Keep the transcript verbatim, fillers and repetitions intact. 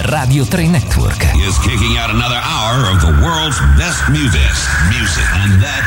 Radio tre Network is kicking out another hour of the world's best music. Music. And that